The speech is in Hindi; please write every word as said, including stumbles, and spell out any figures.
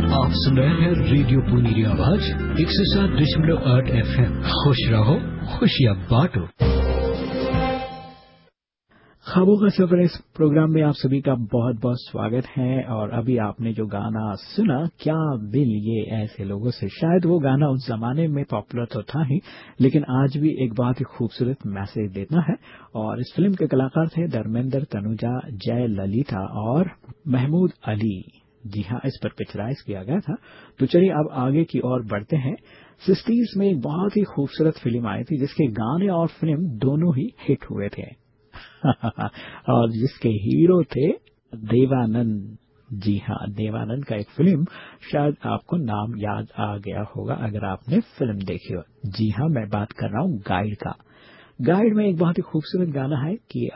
आप सुन रहे हैं रेडियो पुनीरी आवाज एक सौ सात दशमलव आठ एफ एम। खुश रहो, खुशियाँ बांटो। ख्वाबों का सफर इस प्रोग्राम में आप सभी का बहुत बहुत स्वागत है। और अभी आपने जो गाना सुना, क्या बिल, ये ऐसे लोगों से, शायद वो गाना उस जमाने में पॉपुलर तो था ही, लेकिन आज भी एक बहुत ही खूबसूरत मैसेज देता है। और इस फिल्म के कलाकार थे धर्मेंद्र, तनुजा, जय ललिता और महमूद अली। जी हाँ, इस पर पिक्चराइज किया गया था। तो चलिए अब आगे की ओर बढ़ते हैं। सिक्सटीज में एक बहुत ही खूबसूरत फिल्म आई थी जिसके गाने और फिल्म दोनों ही हिट हुए थे और जिसके हीरो थे देवानंद। जी हाँ, देवानंद का एक फिल्म, शायद आपको नाम याद आ गया होगा अगर आपने फिल्म देखी हो। जी हाँ, मैं बात कर रहा हूँ गाइड का। गाइड में एक बहुत ही खूबसूरत गाना है कि